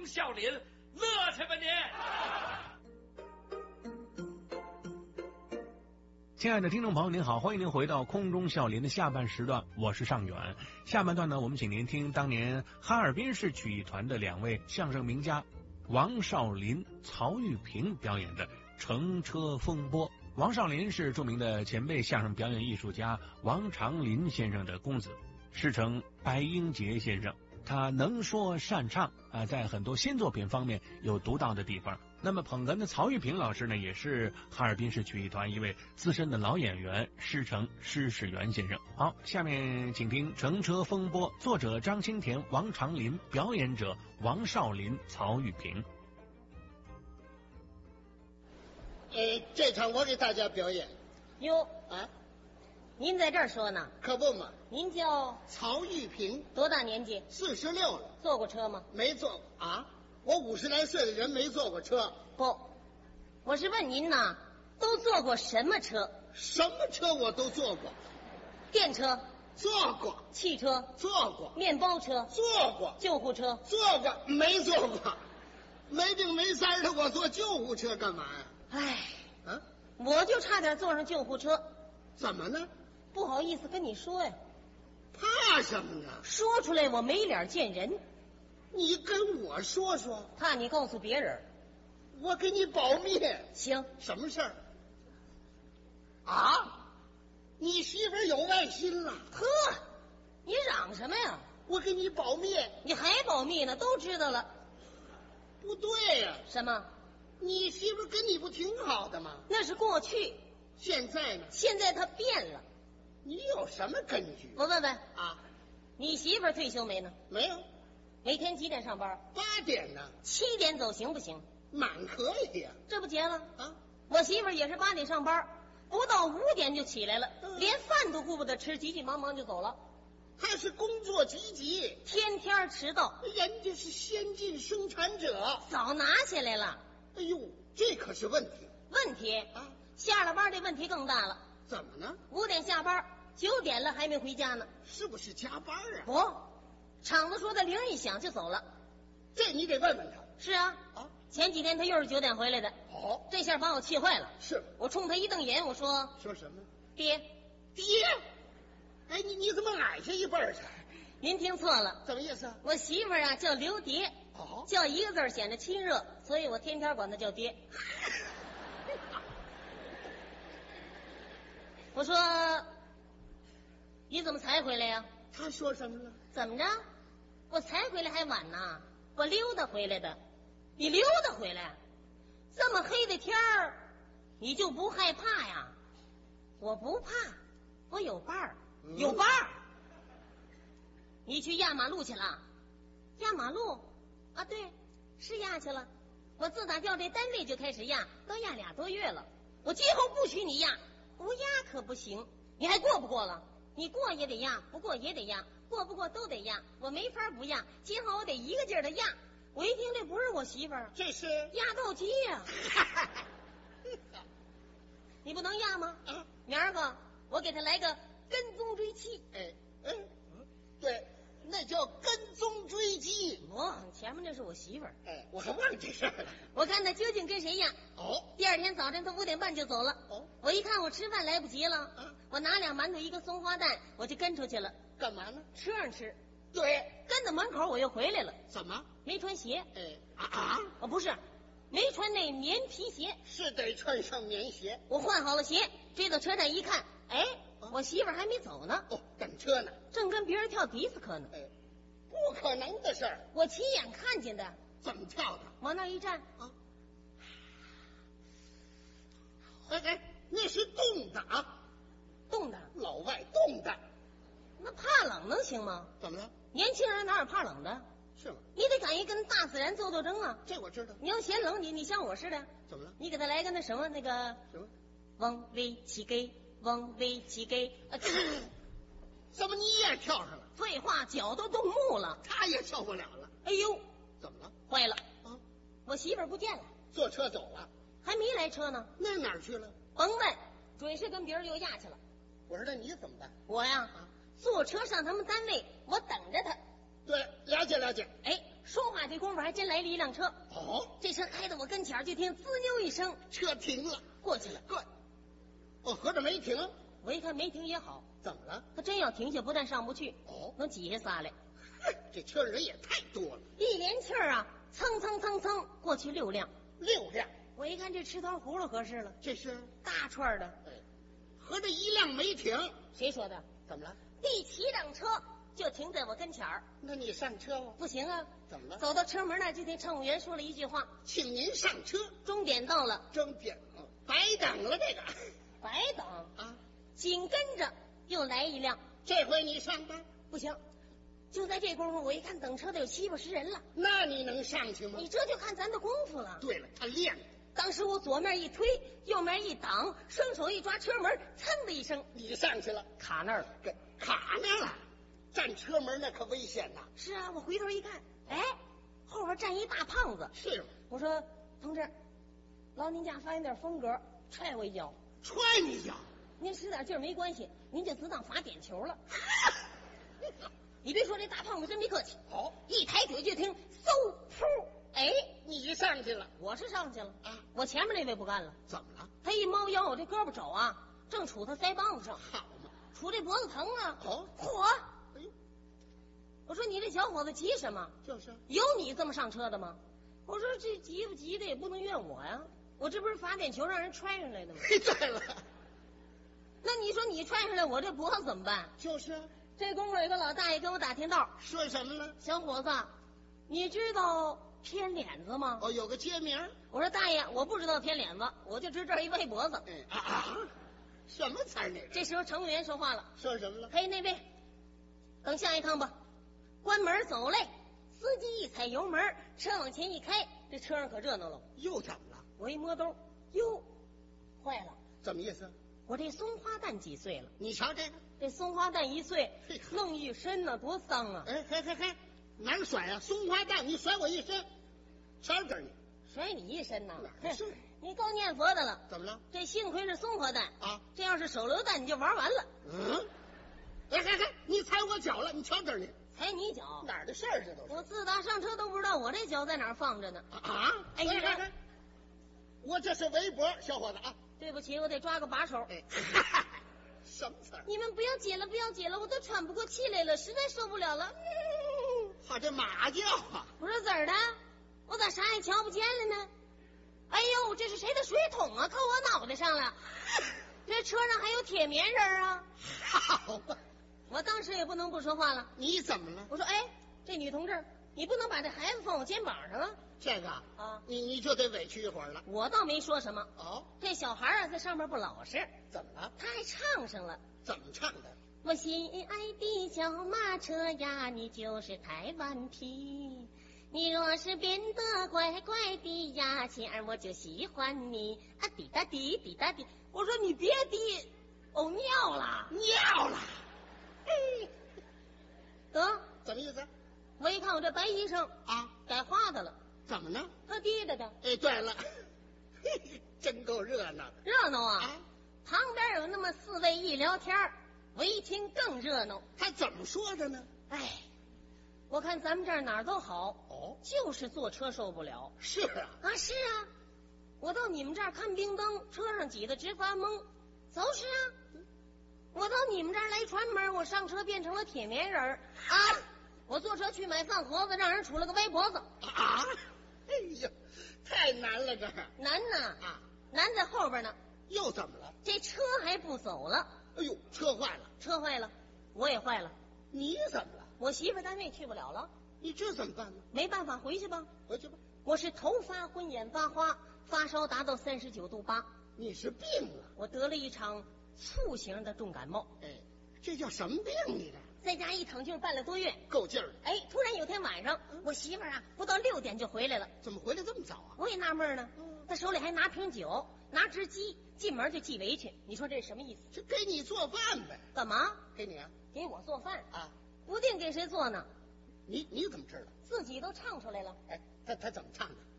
中笑林，乐去吧您！ 亲爱的听众朋友您好，欢迎您回到空中笑林的下半时段，我是尚远。下半段呢，我们请您听当年哈尔滨市曲艺团的两位相声名家王少林、曹玉平表演的乘车风波。王少林是著名的前辈相声表演艺术家王长林先生的公子，师承白英杰先生。他能说善唱在很多新作品方面有独到的地方。那么捧哏的曹玉平老师呢，也是哈尔滨市曲艺团一位资深的老演员，师承施世元先生。好，下面请听《乘车风波》，作者张清田、王长林，表演者王少林、曹玉平。 这场我给大家表演。 哟啊，您在这儿说呢？ 可不嘛。 您叫曹玉平， 多大年纪 ？46了。 坐过车吗？ 没坐过啊。我50来岁的人没坐过车。 不，我是问您呢，都坐过什么车？ 什么车我都坐过。 电车坐过， 汽车坐过， 面包车坐过， 救护车坐过，没坐过。没病没灾的我坐救护车干嘛呀？ 唉， 啊， 我就差点坐上救护车。 怎么呢？ 不好意思跟你说呀。 怕什么呢？ 说出来我没脸见人。 你跟我说说。 怕你告诉别人。 我给你保密。 行。 什么事儿？啊？你媳妇儿有外心了？ 呵，你嚷什么呀？ 我给你保密。 你还保密呢？都知道了。 不对呀。 什么？ 你媳妇儿跟你不挺好的吗？ 那是过去。 现在呢？ 现在她变了。 你有什么根据？ 我问问啊， 你媳妇儿退休没呢？ 没有。 每天几点上班 ？8点呢。 7点走行不行？ 满可以呀。 这不结了啊？ 我媳妇儿也是8点上班，不到5点就起来了，连饭都顾不得吃，急急忙忙就走了。 他是工作积极， 天天迟到。 人家是先进生产者， 早拿下来了。 哎呦，这可是问题。 问题啊？ 下了班这问题更大了。 怎么呢 ？5点下班，9点了还没回家呢。 是不是加班啊？ 不，厂子说的铃一响就走了。 这你得问问他。 是啊。 啊， 前几天他又是9点回来的。 好， 这下把我气坏了。 是。 我冲他一瞪眼，我说什么？ 爹。 哎，你怎么矮下一辈儿去？ 您听错了。 怎么意思？ 我媳妇儿啊叫刘蝶。 哦， 叫一个字显得亲热，所以我天天管她叫爹。我说你怎么才回来呀？ 他说什么了？ 怎么着？我才回来还晚呢，我溜达回来的。你溜达回来？这么黑的天儿，你就不害怕呀？我不怕，我有伴儿，有伴儿。你去压马路去了？压马路？啊，对，是压去了。我自打调这单位就开始压，都压2多月了。我今后不许你压，不压可不行。你还过不过了？你过也得压，不过也得压，过不过都得压。我没法不压，今后我得一个劲儿的压。我一听这不是我媳妇儿， 这是压斗机呀。你不能压吗？ 啊， 明儿个我给他来个跟踪追妻。 对，那叫跟踪追击。 前面那是我媳妇儿。 我还忘这事儿了。 我看他究竟跟谁压。第二天早晨他5点半就走了。我一看我吃饭来不及了，我拿2馒头1个松花蛋，我就跟出去了。 干嘛呢？ 车上吃。 对， 跟到门口我又回来了。 怎么？ 没穿鞋。 不是，没穿那棉皮鞋。 是得穿上棉鞋。 我换好了鞋，追到车站一看，我媳妇儿还没走呢。 等车呢， 正跟别人跳迪斯科呢。 不可能的事儿。 我亲眼看见的。 怎么跳的？ 往那一站那是冻的啊。 冻的？ 老外冻的。 那怕冷能行吗？ 怎么了？ 年轻人哪有怕冷的？ 是吗？ 你得敢于跟大自然斗争啊！ 这我知道。 你要嫌冷，你像我似的。 怎么了？ 你给他来个那什么什么？ 往威起给，往威起给。 怎么你也跳上了？ 废话，脚都冻木了。 他也跳不了了。 哎呦， 怎么了？ 坏了我媳妇儿不见了， 坐车走了， 还没来车呢。 那哪儿去了？ 甭问，准是跟别人又压去了。 我说那你怎么办？ 我呀，坐车上他们单位，我等着他。 对，了解。 说话话这功夫还真来了一辆车。 哦， 这车开到我跟前儿，就听滋溜一声， 车停了， 过去了。 对，我合着没停， 我一看没停也好， 怎么了？ 他真要停下，不但上不去， 哦， 能挤下仨来。 这车人也太多了， 一连气儿啊，蹭蹭蹭蹭过去6辆。 6辆， 我一看这吃糖葫芦合适了， 这是大串的。 合着1辆没停， 谁说的？ 怎么了？ 第7辆车就停在我跟前儿。 那你上车吗？ 不行啊， 怎么了？ 走到车门那儿，就听乘务员说了一句话： 请您上车， 终点到了， 争点了，白等了这个白等。 啊！ 紧跟着又来一辆， 这回你上吧， 不行。就在这功夫，我一看等车的有7、80人了， 那你能上去吗？ 你这就看咱的功夫了。 对了，他练的， 当时我左面一推，右面一挡，双手一抓车门，噌的一声你上去了， 卡那儿了。 给卡那了，站车门那可危险呐！ 是啊，我回头一看，哎，后边站一大胖子。 是吗？ 我说，同志，劳您家发现点风格，踹我一脚。 踹你一脚， 您使点劲儿没关系，您就只当罚点球了。你别说，这大胖子真没客气。 好， 一抬腿就听嗖噗，哎， 你上去了， 我是上去了啊， 我前面那位不干了， 怎么了？ 他一猫腰，我这胳膊肘啊正杵他腮帮子上， 好嘛， 杵这脖子疼啊。 哦， 嚯！ 哎呦， 我说你这小伙子急什么？ 就是有你这么上车的吗？我说这急不急的也不能怨我呀，我这不是罚点球让人踹上来的吗？ 嘿，对了， 那你说你踹上来，我这脖子怎么办？ 就是这功夫有个老大爷跟我打听道， 说什么了？ 小伙子，你知道偏脸子吗？ 哦，有个街名， 我说大爷，我不知道偏脸子，我就知这儿一歪脖子。 什么词儿那个？ 这时候乘务员说话了， 说什么了？ 嘿，那位，等下一趟吧。关门走嘞，司机一踩油门，车往前一开，这车上可热闹了。 又怎么了？ 我一摸兜，哟，坏了， 怎么意思？ 我这松花蛋几岁了？ 你瞧这个， 这松花蛋1岁嘿， 弄一身呢，多脏啊！ 哎，嘿，哪儿甩啊？松花蛋，你甩我一身，瞧着你， 甩你一身呐！ 哪儿是？ 你够念佛的了。 怎么了？ 这幸亏是松花蛋啊， 这要是手榴弹你就玩完了。 嗯，哎，你踩我脚了，你瞧着你， 踩你脚， 哪儿的事儿这都是？ 我自打上车都不知道我这脚在哪儿放着呢。 啊！ 哎呀， 我这是围脖，小伙子啊！ 对不起，我得抓个把手。 哎，什么词儿？ 你们不要解了，不要解了，我都喘不过气来了，实在受不了了。 好，这马叫啊！ 我说怎儿的？我咋啥也瞧不见了呢？哎呦，这是谁的水桶啊？扣我脑袋上了！这车上还有铁棉人啊！ 好吧， 我当时也不能不说话了。 你怎么了？ 我说，哎，这女同志，你不能把这孩子放我肩膀上啊！ 这个啊， 你就得委屈一会儿了。 我倒没说什么。 哦， 这小孩啊，在上面不老实， 怎么了？ 他还唱上了。 怎么唱的？ 我心爱的小马车呀，你就是太顽皮。你若是变得乖乖的呀，亲儿我就喜欢你啊！滴答滴，滴答滴。我说你别滴，哦，尿了， 尿了。 得， 怎么意思？ 我一看我这白衣裳啊， 改花的了， 怎么呢？ 他滴答的， 哎，对了，嘿，真够热闹的热闹啊！ 啊！ 旁边有那么4位一聊天，我一听更热闹。 他怎么说的呢？ 哎，我看咱们这儿哪儿都好， 哦， 就是坐车受不了。 是啊， 啊，是啊，我到你们这儿看冰灯，车上挤得直发懵。就是啊，我到你们这儿来串门，我上车变成了铁棉人啊！我坐车去买饭盒子，让人杵了个歪脖子啊！哎呀，太难了，这儿难呐啊！ 难在后边呢。 又怎么了？ 这车还不走了， 哎呦，车坏了！ 车坏了，我也坏了。 你怎么了？ 我媳妇单位去不了了， 你这怎么办呢？ 没办法，回去吧。 回去吧。 我是头发昏，眼发花，发烧达到39度8。 你是病了？ 我得了一场促型的重感冒。 哎，这叫什么病？你这在家一躺就是半个多月， 够劲儿的。 哎，突然有天晚上，我媳妇儿啊，不到6点就回来了。 怎么回来这么早啊？ 我也纳闷呢，她手里还拿瓶酒，拿只鸡，进门就系围裙。你说这是什么意思？ 这给你做饭呗？ 干嘛？ 给你啊？ 给我做饭啊？ 不定给谁做呢。 你怎么知道？ 自己都唱出来了。 哎，他怎么唱的？